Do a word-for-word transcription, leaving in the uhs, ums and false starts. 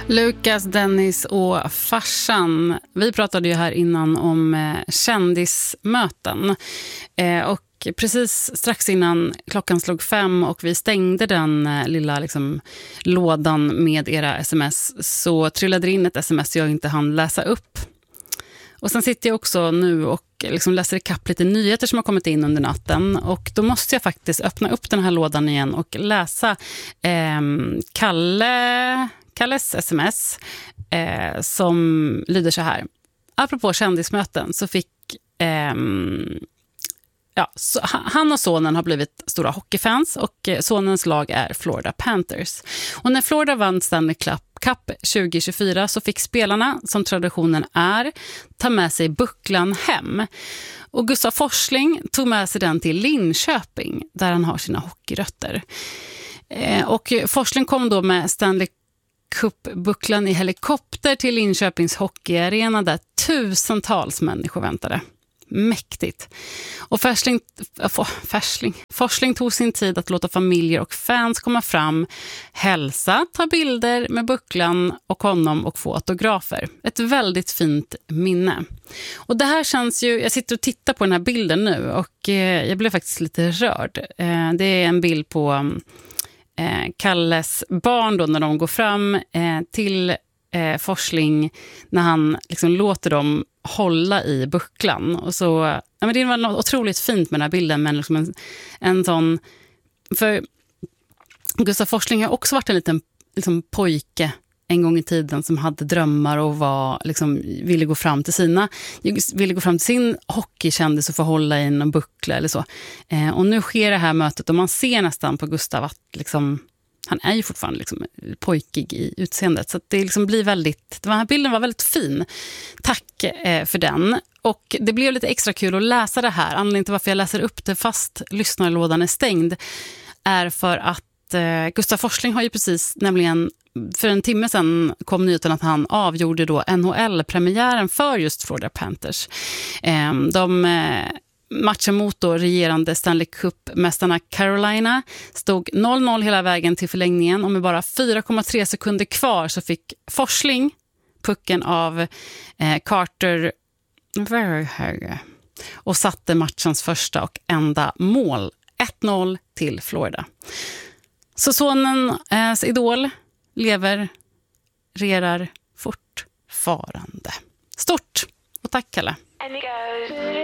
Lukas, Dennis och farsan. Vi pratade ju här innan om eh, kändismöten. Eh, och precis strax innan klockan slog fem och vi stängde den eh, lilla liksom, lådan med era sms, så trillade det in ett sms jag inte hann läsa upp. Och sen sitter jag också nu och liksom läser ikapp lite nyheter som har kommit in under natten. Och då måste jag faktiskt öppna upp den här lådan igen och läsa eh, Kalle... Kalles sms eh, som lyder så här. Apropå kändismöten så fick eh, ja, så, han och sonen har blivit stora hockeyfans och eh, sonens lag är Florida Panthers. Och när Florida vann Stanley Cup tjugo tjugofyra så fick spelarna, som traditionen är, ta med sig bucklan hem. Och Gustav Forsling tog med sig den till Linköping där han har sina hockeyrötter. Eh, och Forsling kom då med Stanley Cup-bucklan i helikopter till Linköpings hockeyarena där tusentals människor väntade. Mäktigt. Och Forsling, Forsling, Forsling tog sin tid att låta familjer och fans komma fram, hälsa, ta bilder med bucklan och honom och få autografer. Ett väldigt fint minne. Och det här känns ju, jag sitter och tittar på den här bilden nu och eh, jag blev faktiskt lite rörd. Eh, det är en bild på Eh, Kalles barn då när de går fram eh, till eh, Forsling när han liksom låter dem hålla i bucklan. Och så, ja, men det var något otroligt fint med den här bilden, men liksom en, en sån, för Gustav Forsling har också varit en liten liksom, pojke en gång i tiden som hade drömmar och var, liksom, ville gå fram till sina ville gå fram till sin hockeykändis och få hålla i en buckla eller så. Eh, och nu sker det här mötet och man ser nästan på Gustav att liksom, han är ju fortfarande liksom pojkig i utseendet. Så att det liksom blir väldigt, den här bilden var väldigt fin. Tack eh, för den. Och det blev lite extra kul att läsa det här. Anledningen till varför jag läser upp det fast lyssnarlådan är stängd är för att eh, Gustav Forsling har ju precis nämligen för en timme sedan kom nyheten att han avgjorde då N H L-premiären för just Florida Panthers. De matchen mot då regerande Stanley Cup-mästarna Carolina stod noll noll hela vägen till förlängningen och med bara fyra komma tre sekunder kvar så fick Forsling pucken av Carter och satte matchens första och enda mål. ett noll till Florida. Så sonens idol lever, rerar fortfarande. Stort och tack Kalle.